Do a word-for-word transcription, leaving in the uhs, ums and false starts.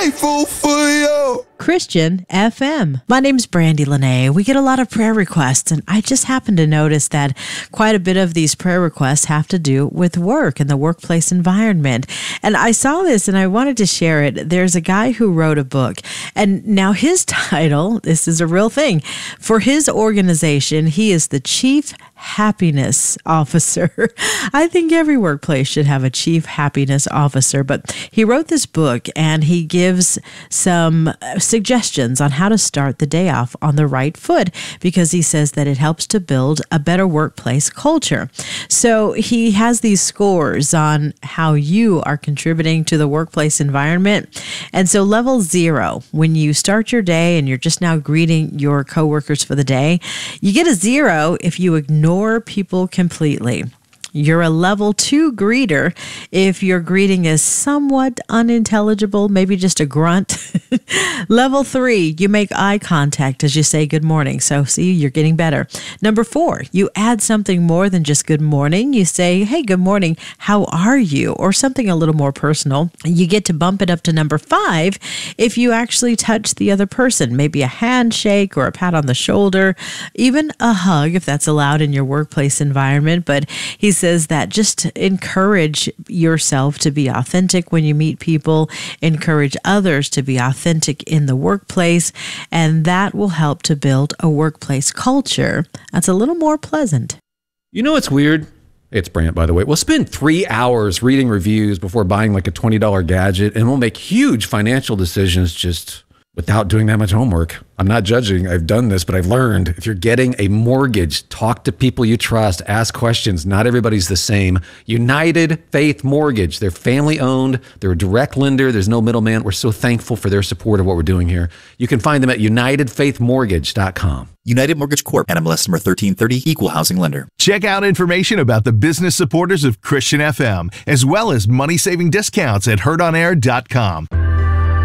grateful for you. Christian F M. My name's Brandy Lene. We get a lot of prayer requests, and I just happened to notice that quite a bit of these prayer requests have to do with work and the workplace environment. And I saw this and I wanted to share it. There's a guy who wrote a book, and now his title, this is a real thing, for his organization, he is the Chief Happiness Officer. I think every workplace should have a Chief Happiness Officer, but he wrote this book and he gives some suggestions on how to start the day off on the right foot, because he says that it helps to build a better workplace culture. So he has these scores on how you are contributing to the workplace environment. And so level zero, when you start your day and you're just now greeting your coworkers for the day, you get a zero if you ignore people completely. You're a level two greeter if your greeting is somewhat unintelligible, maybe just a grunt. Level three, you make eye contact as you say good morning. So see, you're getting better. Number four, you add something more than just good morning. You say, hey, good morning, how are you? Or something a little more personal. You get to bump it up to number five if you actually touch the other person, maybe a handshake or a pat on the shoulder, even a hug if that's allowed in your workplace environment. But he says, says that just encourage yourself to be authentic when you meet people, encourage others to be authentic in the workplace, and that will help to build a workplace culture that's a little more pleasant. You know what's weird? It's Brant, by the way. We'll spend three hours reading reviews before buying like a twenty dollar gadget, and we'll make huge financial decisions just without doing that much homework. I'm not judging. I've done this, but I've learned if you're getting a mortgage, talk to people you trust, ask questions. Not everybody's the same. United Faith Mortgage. They're family owned. They're a direct lender. There's no middleman. We're so thankful for their support of what we're doing here. You can find them at united faith mortgage dot com. United Mortgage Corp. N M L S number thirteen thirty, Equal Housing Lender. Check out information about the business supporters of Christian F M, as well as money-saving discounts at heard on air dot com.